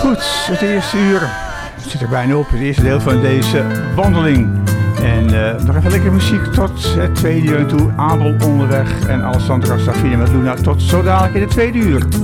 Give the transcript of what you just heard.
Goed, het eerste uur zit er bijna op. Het eerste deel van deze wandeling. En nog even lekker muziek tot het tweede uur en toe. Abel onderweg en Alessandra Safina met Luna. Tot zo dadelijk in het tweede uur.